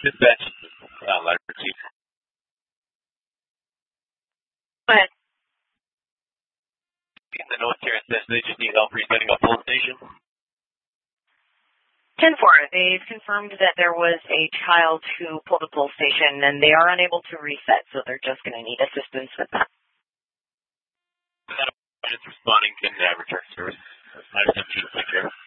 Dispatch, Ladder 2. Go ahead. In the notes here, it says they just need help resetting a full station. 10-4, they've confirmed that there was a child who pulled a pull station, and they are unable to reset, so they're just going to need assistance with that. Just responding to return service. I just have to take care.